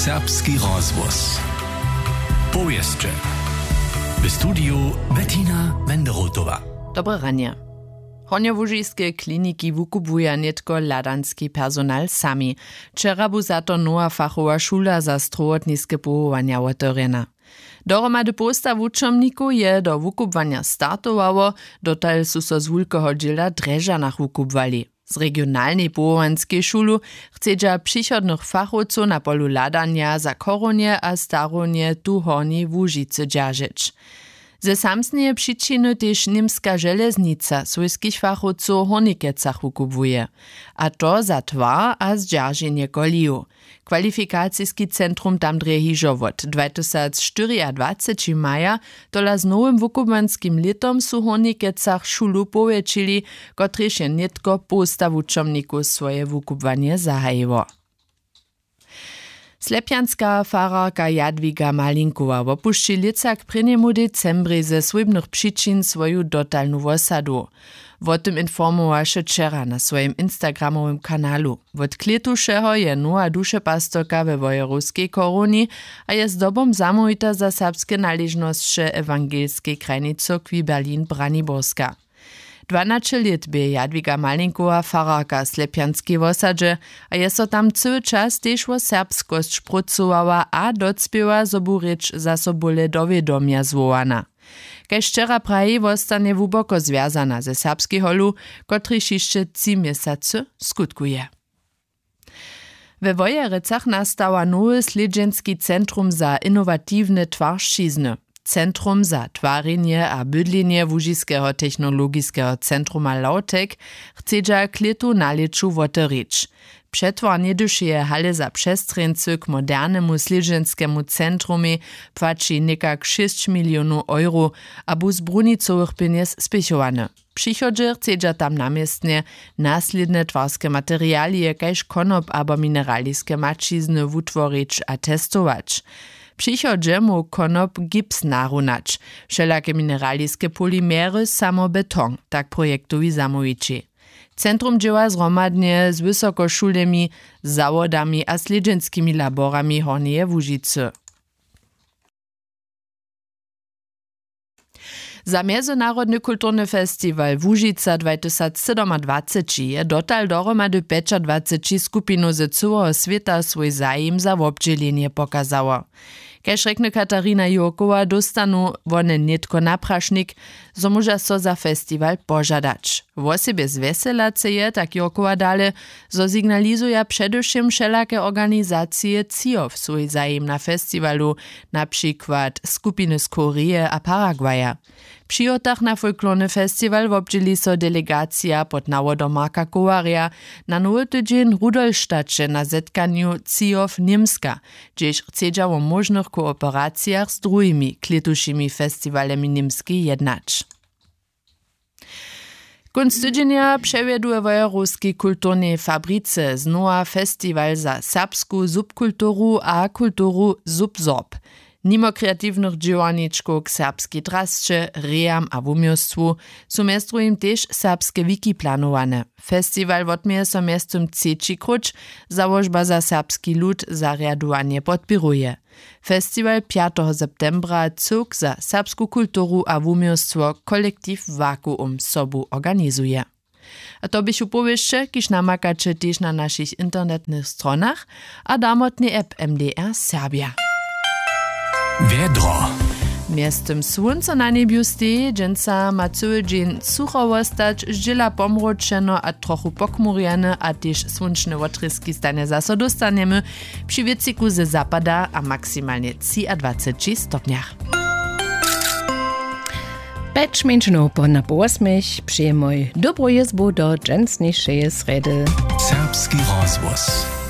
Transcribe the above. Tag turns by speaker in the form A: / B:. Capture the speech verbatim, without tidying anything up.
A: Serbski rozhłos. Powieszcze. W studiu Bettina Wenderotowa.
B: Dobre ranie. Honjowužijske kliniki wukupuja netko ladanski personal sami. Wczera bu za to nowa fachowa šula za strowotniske powołania otvorena. Dohromady posta wučomniku je do wukupwania startowało, dotal su so z wulkoho dźěla Drežanach wukupwali. Z regionalnej powołanskiej szulu chcedźa przychodnych fachowców na polu ladania za koronie a staronie tu Horni Łužice dzierżyć. Ze samsneje przyczyny też niemska żeleznica swojskich fachowców Hornikecach wukupuje, a to za twar a zdzierżenie koliju. Kwalifikacijski centrum tam drehižo wot dwa tysiące dwudziestego maja tola z nowym wukupanskim letom su Hornikecach szulu powiększyli, kotrež je netko posta wučomniku swoje wukupwanie zahajiło. Slepjanska fararka Jadwiga Malinkowa opuści lica k prvnemu decembri ze swojbnych przyczyn swoju dotalnu wosadu. O tym informowaše wczera na swoim instagramowym kanalu. Od kletušeho je nowa dušepastorka we Wojerowskiej koroni, a je zdobom zamówita za serbskie należności ewangelskiej krajnej cyrkwi Berlin-Braniborska. dwanaście lat by Jadwiga Malinkowa fararka Slepjanskiej wosadže, a je so tam cały czas też o serbskost šprocowała a docpiewa zobu rěč za sobole dowiedomia zwołana. Kaž wczera praji wostanie wuboko związana ze serbskiej holu, kotryž jeszcze trzy miesiące skutkuje. We Wojerecach nastała nowy sledźenski centrum za innowatywne twaršizny. Centrum za twarenje a bydlenje Łužiského technologického centruma Lautek chcedźa k letu naleču woterić. Przetwarnie dyšeje hale za přestrency k modernemu sledźenskemu centrumie płaci nekak sześć milionów euro, a bu z brunicowych pieniędzy spěchowane. Přichodźe chcedźa tam namiestnie nasledne twarske materialie, kaž konop abo mineraliske mačizny wutvorić a testować. Přichodźe mu konop gips narunać, wszelakie mineraliske polimery, samo beton, tak projektowi zamówici. Centrum dzieła zromadnie z wysokoszulemi, zawodami a sledźenskimi laborami Hornieje Łužice. Za Międzynarodny kulturny festiwal Łužica dwa tysiące dwudziesty je dotal dohromady dwadzieścia skupinu ze całego świata swój zajem za obdzielenie pokazało. Kaž rekne Katarina Jurkowa, dostanu one netko naprašnik, zo môža so za festival požadać. Wosebie zveselace je, tak Jurkowa dale, zo signalizuja především všelaké organizácie cíov svoj zajem na festivalu, například skupiny z Koreje a Paraguaja. Při otach na folklorny festival obdźěli so delegácia pod nawodom Marka Kowarja na nowy tydzień Rudolštaće na zetkanju cíov Niemska, gdzieś chcedźa o możnych kooperacjach z drugimi kletušimi festiwalemi Niemski jednać. Konc tydzienia przewieduje Wojerowskiej kulturnej fabryce znowa festiwal za serbsku subkulturu a kulturu subsorb. Nimo kreatywnych działaniczków k serbskiej drasce, rejam a wumiostwu su miestrujem też serbskie wiki planowane. Festiwal wotmieje so miestum trzeci kruć, założba za serbski lud zariadowanie podpiruje. Festiwal piątego septembra cyrk za serbsku kulturu a wumiostwo kolektyw Vakuum sobu organizuje. A to byś upowieszcze, kiż namakacie też na naszych internetnych stronach, a damotny app M D R Serbia.
A: Wiedro.
B: Miestem słońca na niebiu steje, dżęca ma cały dzień sucho stać, zdziela pomroczeno a trochu pokmurjane, a też słoneczne otryski stanie zaso dostaniemy przy wiecyku ze zapada, a maksymalnie dwadzieścia trzy stopniach.
C: Becz menšinov po na posmech, przyjemoj dobro jezbo do dżęsniejszej sredy.
A: Serbski rozhłos.